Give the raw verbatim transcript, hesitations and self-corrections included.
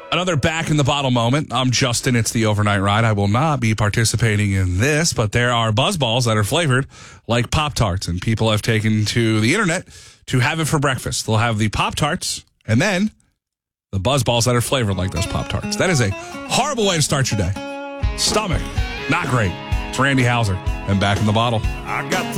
Another back in the bottle moment. I'm Justin. It's the overnight ride. I will not be participating in this, but there are buzz balls that are flavored like Pop-Tarts, and people have taken to the internet to have it for breakfast. They'll have the Pop-Tarts and then the buzz balls that are flavored like those Pop-Tarts. That is a horrible way to start your day. Stomach, not great. It's Randy Hauser and Back in the Bottle. I got